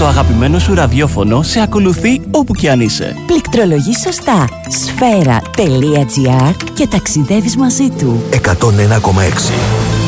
Το αγαπημένο σου ραδιόφωνο σε ακολουθεί όπου κι αν είσαι. Πληκτρολογείς σωστά sfera.gr και ταξιδεύεις μαζί του. 101,6